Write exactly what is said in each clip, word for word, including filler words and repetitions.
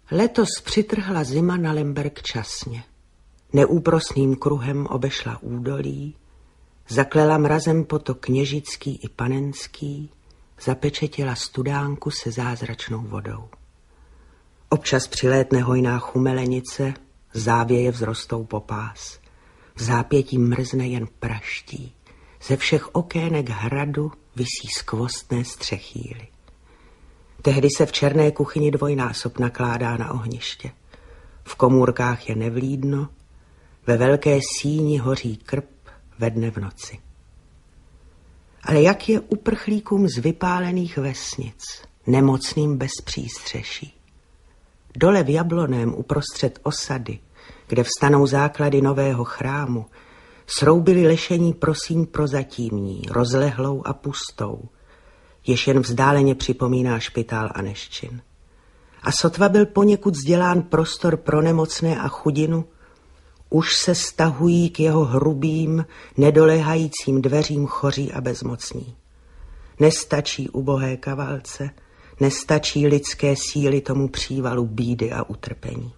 Letos přitrhla zima na Lemberg časně. Neúprosným kruhem obešla údolí, zaklela mrazem potok Kněžický i Panenský, zapečetila studánku se zázračnou vodou. Občas přilétne hojná chumelenice, závěje vzrostou popás. V zápětí mrzne jen praští. Ze všech okének hradu visí skvostné střechýly. Tehdy se v černé kuchyni dvojnásob nakládá na ohniště. V komůrkách je nevlídno, ve velké síni hoří krb ve dne v noci. Ale jak je uprchlíkům z vypálených vesnic, nemocným bez přístřeší? Dole v Jabloném uprostřed osady, kde vstanou základy nového chrámu, sroubili lešení prosím prozatímní, rozlehlou a pustou, jež jen vzdáleně připomíná špitál Aneščin. A sotva byl poněkud vzdělán prostor pro nemocné a chudinu, už se stahují k jeho hrubým, nedoléhajícím dveřím choří a bezmocní. Nestačí ubohé kavalce, nestačí lidské síly tomu přívalu bídy a utrpení.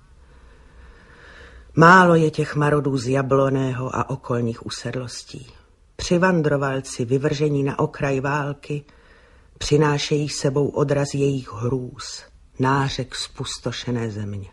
Málo je těch marodů z Jabloného a okolních usedlostí. Přivandrovalci vyvržení na okraj války přinášejí sebou odraz jejich hrůz, nářek zpustošené země.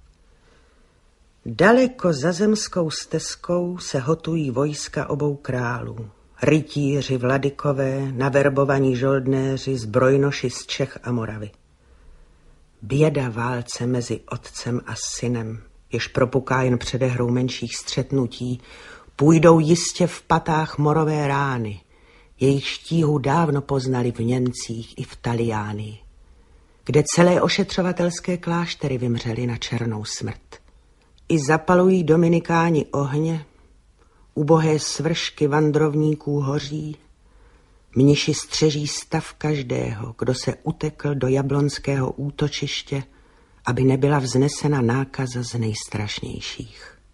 Daleko za zemskou stezkou se hotují vojska obou králů. Rytíři, vladykové, naverbovaní žoldnéři, zbrojnoši z Čech a Moravy. Běda válce mezi otcem a synem, jež propuká jen předehrou menších střetnutí, půjdou jistě v patách morové rány, jejich štíhu dávno poznali v Němcích i v Taliánii, kde celé ošetřovatelské kláštery vymřely na černou smrt. I zapalují dominikáni ohně, ubohé svršky vandrovníků hoří, mniši střeží stav každého, kdo se utekl do jablonského útočiště, aby nebyla vznesena nákaza z nejstrašnějších.